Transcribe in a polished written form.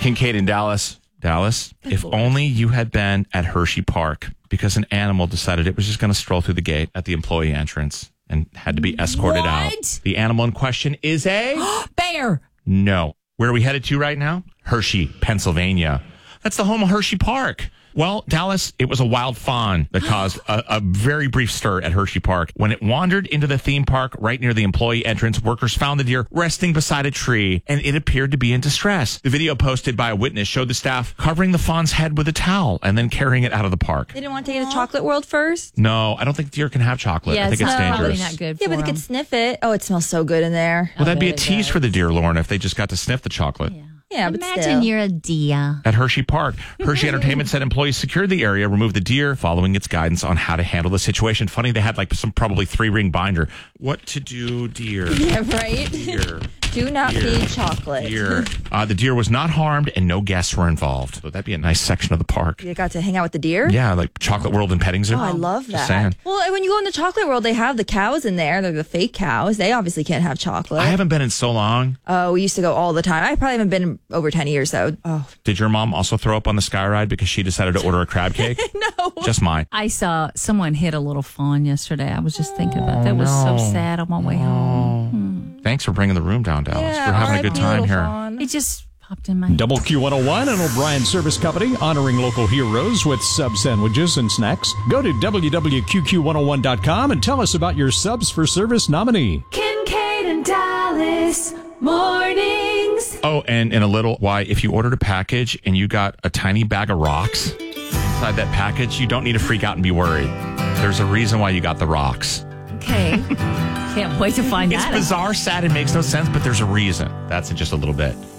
Kincaid in Dallas. If only you had been at Hershey Park because an animal decided it was just going to stroll through the gate at the employee entrance and had to be escorted out. The animal in question is a... bear. No. Where are we headed to right now? Hershey, Pennsylvania. That's the home of Hershey Park. Well, Dallas, it was a wild fawn that caused a very brief stir at Hershey Park. When it wandered into the theme park right near the employee entrance, workers found the deer resting beside a tree, and it appeared to be in distress. The video posted by a witness showed the staff covering the fawn's head with a towel and then carrying it out of the park. They didn't want to take it to Chocolate World first? No, I don't think deer can have chocolate. I think it's dangerous. Probably not good for Yeah, but they could sniff it. Oh, it smells so good in there. Well, that'd be a tease for the deer, Lauren, if they just got to sniff the chocolate. Yeah, but Imagine still. you're a deer. At Hershey Park, Hershey Entertainment said employees secured the area, removed the deer, following its guidance on how to handle the situation. Funny, they had like some probably 3-ring binder. What to do, deer? Yeah, right? Deer. Do not feed chocolate. Deer. The deer was not harmed and no guests were involved. So that'd be a nice section of the park. You got to hang out with the deer? Yeah, like Chocolate World and Petting Zoo. Oh, I love Just that. saying. Well, when you go in the Chocolate World, they have the cows in there. They're the fake cows. They obviously can't have chocolate. I haven't been in so long. Oh, we used to go all the time. I probably haven't been in over 10 years, though. Oh. Did your mom also throw up on the sky ride because she decided to order a crab cake? No. Just mine. I saw someone hit a little fawn yesterday. I was just thinking about that. It was so sad on my way home. Thanks for bringing the room down, Dallas. Yeah, We're having a good time here. It just popped in my head. Double Q101 and O'Brien Service Company, honoring local heroes with sub sandwiches and snacks. Go to www.qqq101.com and tell us about your subs for service nominee. Kincaid and Dallas mornings. Oh, and in a little, why, if you ordered a package and you got a tiny bag of rocks inside that package, you don't need to freak out and be worried. There's a reason why you got the rocks. Okay. Can't wait to find It's out. bizarre, sad, it makes no sense, but there's a reason. That's in just a little bit.